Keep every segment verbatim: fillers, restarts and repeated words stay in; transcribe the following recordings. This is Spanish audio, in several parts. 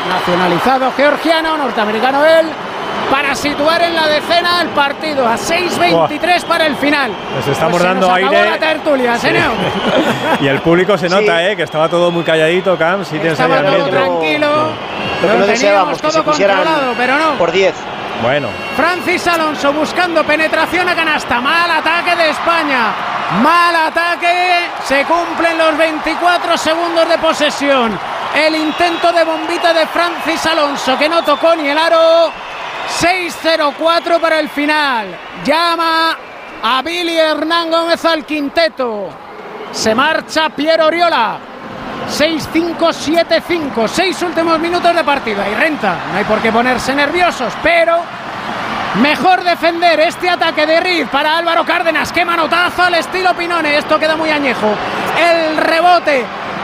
nacionalizado georgiano, norteamericano él, para situar en la decena el partido a seis veintitrés para el final. Nos estamos pues dando nos aire. La tertulia, sí. Y el público se nota, sí. eh, que estaba todo muy calladito, Cam. Sí, estaba todo tranquilo. Lo que no deseábamos todo que se pusieran pero no. por diez. Bueno. Francis Alonso buscando penetración a canasta. Mal ataque de España. Mal ataque. Se cumplen los veinticuatro segundos de posesión. El intento de bombita de Francis Alonso que no tocó ni el aro. seis cero cuatro para el final. Llama a Billy Hernán Gómez al quinteto. Se marcha Piero Oriola. seis cinco siete cinco. Seis últimos minutos de partido. Hay renta. No hay por qué ponerse nerviosos, pero mejor defender este ataque de Riz para Álvaro Cárdenas. Qué manotazo al estilo Pinone. Esto queda muy añejo. El rebote.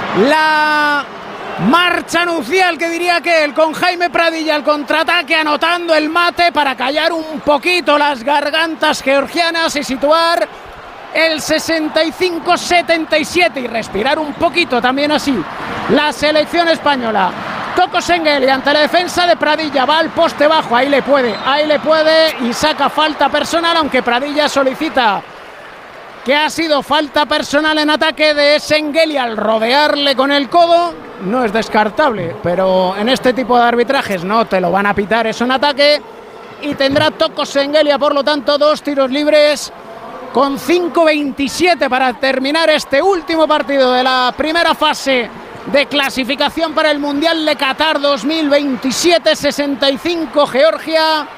La marcha nupcial, que diría que él, con Jaime Pradilla, el contraataque, anotando el mate para callar un poquito las gargantas georgianas y situar el sesenta y cinco setenta y siete y respirar un poquito también así la selección española. Toko Şengeli ante la defensa de Pradilla, va al poste bajo, ahí le puede, ahí le puede y saca falta personal, aunque Pradilla solicita que ha sido falta personal en ataque de Şengeli al rodearle con el codo. No es descartable, pero en este tipo de arbitrajes no te lo van a pitar eso en ataque, y tendrá Toko Şengeli, por lo tanto, dos tiros libres con cinco veintisiete para terminar este último partido de la primera fase de clasificación para el Mundial de Qatar dos mil veintisiete. Sesenta y cinco Georgia,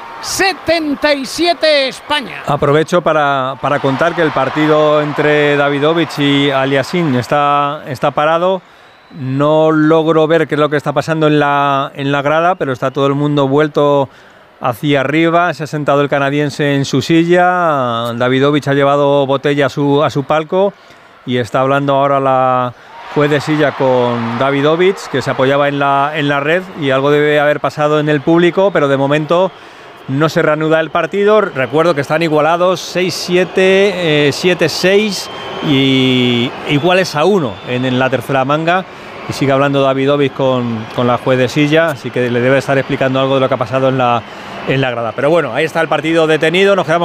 setenta y siete España. Aprovecho para, para contar que el partido entre Davidovich y Aliassime está, está parado. No logro ver qué es lo que está pasando en la, en la grada, pero está todo el mundo vuelto hacia arriba. Se ha sentado el canadiense en su silla. Davidovich ha llevado botella a su, a su palco y está hablando ahora la juez de silla con Davidovich, que se apoyaba en la, en la red, y algo debe haber pasado en el público, pero de momento no se reanuda el partido. Recuerdo que están igualados seis siete, eh, siete seis y iguales a uno en, en la tercera manga. Y sigue hablando Davidovich con, con la juez de silla, así que le debe estar explicando algo de lo que ha pasado en la, en la grada. Pero bueno, ahí está el partido detenido. Nos quedamos